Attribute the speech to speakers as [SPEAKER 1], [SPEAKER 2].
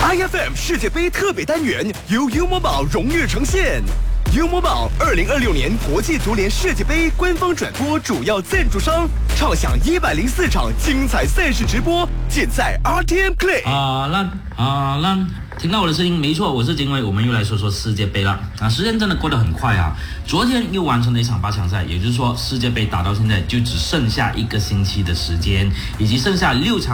[SPEAKER 1] IFM 世界杯特别单元由 U Mobile 荣誉呈现。U Mobile 2026年国际足联世界杯官方转播主要赞助商，畅享104场精彩赛事直播，尽在 RTM Play。
[SPEAKER 2] 听到我的声音，没错，我是金伟，我们又来说说世界杯了。时间真的过得很快啊！昨天又完成了一场8强赛，也就是说世界杯打到现在就只剩下1个星期的时间，以及剩下6场。